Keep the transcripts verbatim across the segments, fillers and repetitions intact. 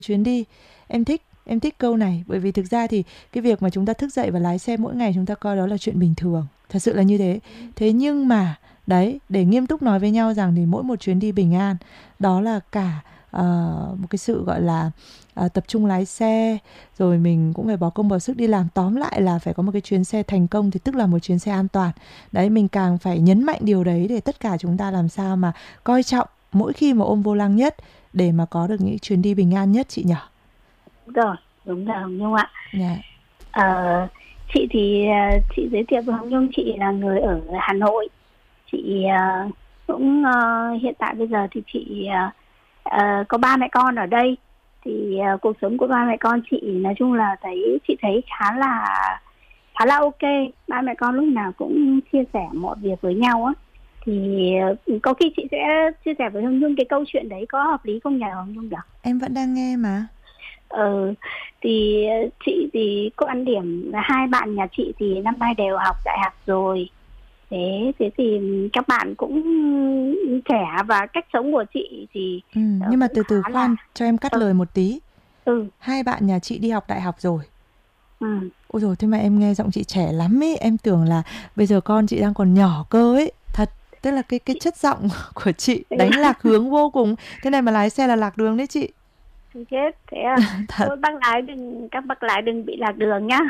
chuyến đi. Em thích, em thích câu này, bởi vì thực ra thì cái việc mà chúng ta thức dậy và lái xe mỗi ngày chúng ta coi đó là chuyện bình thường, thật sự là như thế. Thế nhưng mà đấy, để nghiêm túc nói với nhau rằng thì mỗi một chuyến đi bình an đó là cả uh, một cái sự gọi là uh, tập trung lái xe, rồi mình cũng phải bỏ công bỏ sức đi làm, tóm lại là phải có một cái chuyến xe thành công thì tức là một chuyến xe an toàn. Đấy, mình càng phải nhấn mạnh điều đấy để tất cả chúng ta làm sao mà coi trọng mỗi khi mà ôm vô lăng nhất để mà có được những chuyến đi bình an nhất chị nhỉ? Rồi, đúng rồi Hồng Nhung ạ. Yeah. Ờ, chị thì chị giới thiệu với Hồng Nhung, chị là người ở Hà Nội. Chị uh, cũng uh, hiện tại bây giờ thì chị uh, uh, có ba mẹ con ở đây. Thì uh, cuộc sống của ba mẹ con chị nói chung là thấy chị thấy khá là khá là ok. Ba mẹ con lúc nào cũng chia sẻ mọi việc với nhau á. Thì uh, có khi chị sẽ chia sẻ với Hồng Nhung cái câu chuyện đấy có hợp lý không nhờ Hồng Nhung nhỉ? Em vẫn đang nghe mà. Ừ, thì chị thì có quan điểm là hai bạn nhà chị thì năm nay đều học đại học rồi. Thế, thế thì các bạn cũng trẻ và cách sống của chị thì ừ, nhưng mà từ từ khoan, là... cho em cắt ừ. lời một tí. Ừ. Hai bạn nhà chị đi học đại học rồi. Ừ. Ôi dồi, thế mà em nghe giọng chị trẻ lắm ấy. Em tưởng là bây giờ con chị đang còn nhỏ cơ ấy. Thật, tức là cái, cái chất giọng của chị đánh lạc hướng vô cùng. Thế này mà lái xe là lạc đường đấy chị. Chết, thế à? Thôi bác lái đừng, các bác lái đừng bị lạc đường nhá.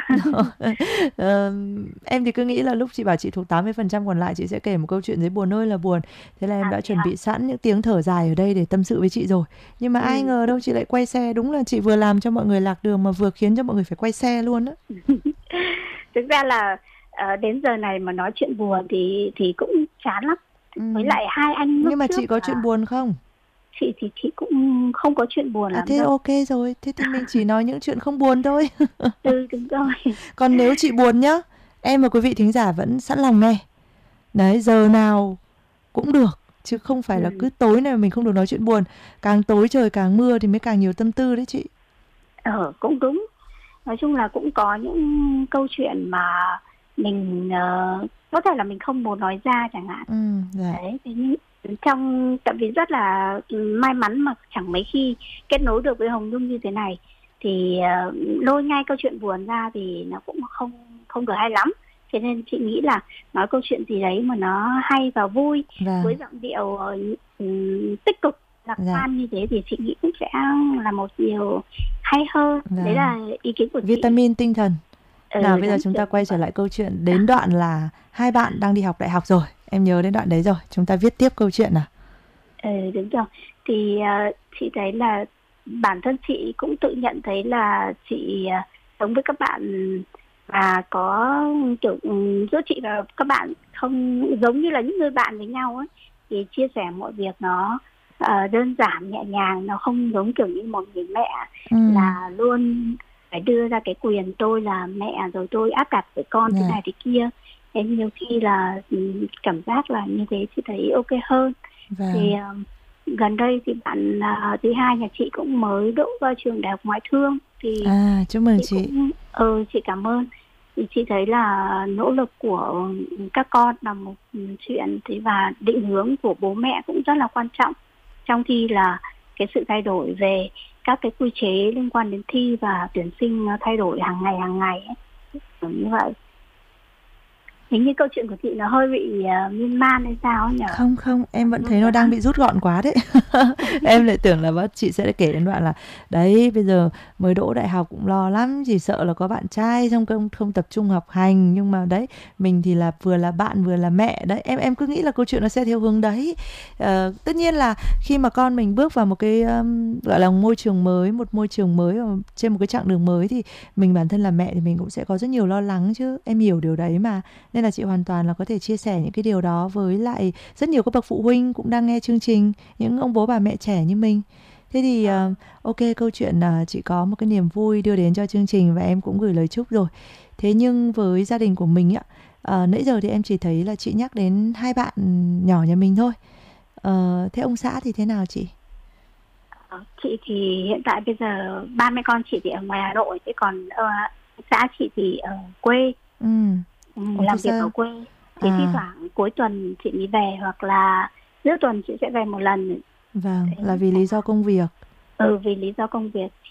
ờ, Em thì cứ nghĩ là lúc chị bảo chị thuộc tám mươi phần trăm còn lại chị sẽ kể một câu chuyện dưới buồn ơi là buồn. Thế là em à, đã chuẩn à. bị sẵn những tiếng thở dài ở đây để tâm sự với chị rồi. Nhưng mà ừ. ai ngờ đâu chị lại quay xe. Đúng là chị vừa làm cho mọi người lạc đường mà vừa khiến cho mọi người phải quay xe luôn á. Thực ra là uh, đến giờ này mà nói chuyện buồn thì thì cũng chán lắm. ừ. Với lại hai anh lúc Nhưng mà trước chị có là... chuyện buồn không? Chị thì chị cũng không có chuyện buồn à, lắm thế đâu. Ok rồi, thế thì mình chỉ nói những chuyện không buồn thôi. Ừ, đúng rồi. Còn nếu chị buồn nhá, em và quý vị thính giả vẫn sẵn lòng nghe. Đấy, giờ nào cũng được, chứ không phải ừ. là cứ tối này mà mình không được nói chuyện buồn. Càng tối trời càng mưa thì mới càng nhiều tâm tư đấy chị. Ờ, cũng đúng. Nói chung là cũng có những câu chuyện mà mình uh, có thể là mình không muốn nói ra chẳng hạn. ừ, dạ. Đấy, thế nhưng trong tại vì rất là may mắn mà chẳng mấy khi kết nối được với Hồng Nhung như thế này thì uh, lôi ngay câu chuyện buồn ra thì nó cũng không không được hay lắm. Cho nên chị nghĩ là nói câu chuyện gì đấy mà nó hay và vui, Vâng. với giọng điệu uh, tích cực, lạc quan dạ. như thế thì chị nghĩ cũng sẽ là một điều hay hơn. Vâng. Đấy là ý kiến của chị. Vitamin tinh thần. Ừ, nào bây giờ chúng ta quay trở lại câu chuyện đến đoạn là hai bạn đang đi học đại học rồi. Em nhớ đến đoạn đấy rồi, chúng ta viết tiếp câu chuyện nào. Ừ, đúng rồi. Thì uh, chị thấy là bản thân chị cũng tự nhận thấy là chị uh, sống với các bạn và có kiểu um, giữa chị và các bạn không giống như là những người bạn với nhau ấy, thì chia sẻ mọi việc nó uh, đơn giản nhẹ nhàng, nó không giống kiểu như một người mẹ ừ. là luôn phải đưa ra cái quyền tôi là mẹ rồi tôi áp đặt với con yeah. thế này thế kia. Thế nhiều khi là cảm giác là như thế chị thấy ok hơn. Vâng. Thì uh, gần đây thì bạn uh, thứ hai nhà chị cũng mới đỗ vào trường đại học ngoại thương. Thì à, chúc mừng chị. Chị, cũng, ừ, chị cảm ơn. Thì chị thấy là nỗ lực của các con là một chuyện, thì và định hướng của bố mẹ cũng rất là quan trọng. Trong khi là cái sự thay đổi về các cái quy chế liên quan đến thi và tuyển sinh nó thay đổi hàng ngày hàng ngày ấy. Như vậy. Hình như câu chuyện của chị nó hơi bị uh, miên man hay sao nhỉ? Không không, em vẫn thấy nó đang bị rút gọn quá đấy. Em lại tưởng là chị sẽ kể đến đoạn là đấy, bây giờ mới đỗ đại học cũng lo lắm, chỉ sợ là có bạn trai xong không không tập trung học hành, nhưng mà đấy, mình thì là vừa là bạn vừa là mẹ đấy. Em em cứ nghĩ là câu chuyện nó sẽ theo hướng đấy. Uh, tất nhiên là khi mà con mình bước vào một cái um, gọi là môi trường mới, một môi trường mới trên một cái chặng đường mới thì mình bản thân là mẹ thì mình cũng sẽ có rất nhiều lo lắng chứ. Em hiểu điều đấy mà. Nên là chị hoàn toàn là có thể chia sẻ những cái điều đó với lại rất nhiều các bậc phụ huynh cũng đang nghe chương trình, những ông bố bà mẹ trẻ như mình. Thế thì uh, ok, câu chuyện uh, chị có một cái niềm vui đưa đến cho chương trình và em cũng gửi lời chúc rồi. Thế nhưng với gia đình của mình ạ, uh, nãy giờ thì em chỉ thấy là chị nhắc đến hai bạn nhỏ nhà mình thôi. Uh, thế ông xã thì thế nào chị? Chị thì hiện tại bây giờ ba mẹ con chị thì ở ngoài Hà Nội, thế còn uh, xã chị thì ở quê. Ừ. Ừ, làm việc ở quê thì à. thi thoảng cuối tuần chị mới về, hoặc là giữa tuần chị sẽ về một lần. Vâng, thế là vì lý do công việc. Ừ, vì lý do công việc